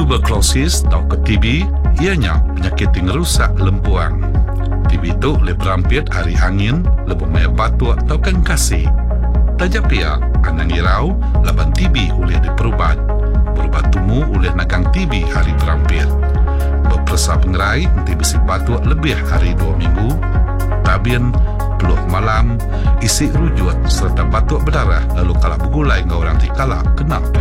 Tuberkulosis atau ke TB ianya penyakit yang merusak lempuang. TB itu boleh berampit hari angin, lebih banyak batuk atau kan kasih. Tajak pia, anang irau, laban TB boleh diperubat. Berubat tumu boleh nakang TB hari berampit. Berperasa pengerai, nanti bisi batuk lebih hari 2 minggu. Tabin, peluh malam, isi rujut serta batuk berdarah lalu kalah bergulai dengan orang tikala kena